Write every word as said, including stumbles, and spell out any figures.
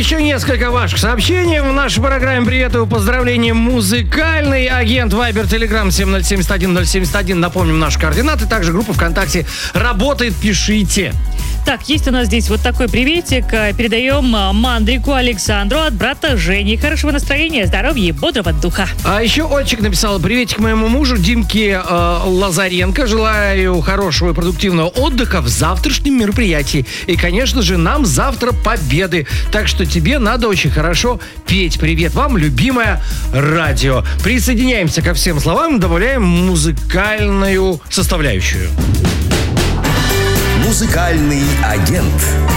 еще несколько ваших сообщений в нашей программе. Привет и поздравления. Музыкальный агент Вайбер, Телеграм семь ноль семь один ноль семь один. Напомним наши координаты. Также группа ВКонтакте работает. Пишите. Так, есть у нас здесь вот такой приветик. Передаем Мандрику Александру от брата Жени. Хорошего настроения, здоровья и бодрого духа. А еще Ольчик написал: приветик моему мужу Димке э, Лазаренко. Желаю хорошего и продуктивного отдыха в завтрашнем мероприятии. И, конечно же, нам завтра победы. Так что тебе надо очень хорошо петь. Привет вам, любимое радио. Присоединяемся ко всем словам, добавляем музыкальную составляющую. Музыкальный агент.